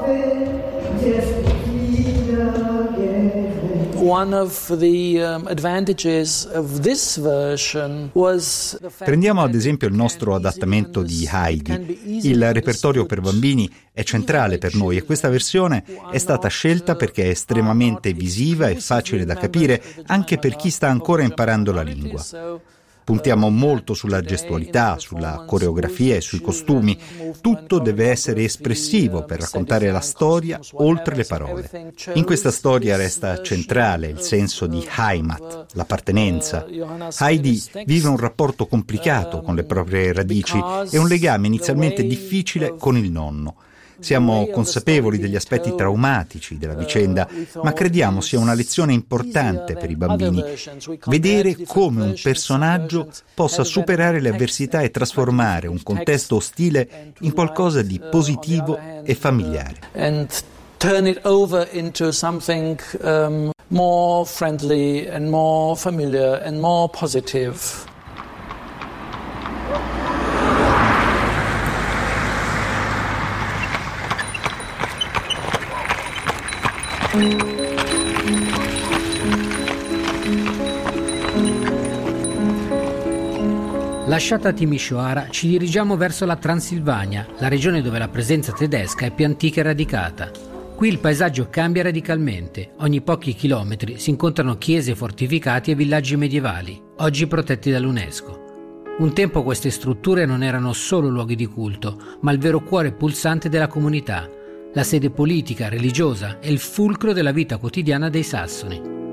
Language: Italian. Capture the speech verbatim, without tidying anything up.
One of the um, advantages of this version was the fact. Prendiamo ad esempio il nostro adattamento di Heidi. Il repertorio per bambini è centrale per noi e questa versione è stata scelta perché è estremamente visiva e facile da capire anche per chi sta ancora imparando la lingua. Puntiamo molto sulla gestualità, sulla coreografia e sui costumi. Tutto deve essere espressivo per raccontare la storia oltre le parole. In questa storia resta centrale il senso di Heimat, l'appartenenza. Heidi vive un rapporto complicato con le proprie radici e un legame inizialmente difficile con il nonno. Siamo consapevoli degli aspetti traumatici della vicenda, ma crediamo sia una lezione importante per i bambini. Vedere come un personaggio possa superare le avversità e trasformare un contesto ostile in qualcosa di positivo e familiare. And turn it over into something um, more friendly and more familiar and more positive. Lasciata Timișoara, ci dirigiamo verso la Transilvania, la regione dove la presenza tedesca è più antica e radicata. Qui il paesaggio cambia radicalmente. Ogni pochi chilometri si incontrano chiese fortificati e villaggi medievali, oggi protetti dall'UNESCO. Un tempo queste strutture non erano solo luoghi di culto, ma il vero cuore pulsante della comunità, la sede politica, religiosa e il fulcro della vita quotidiana dei sassoni.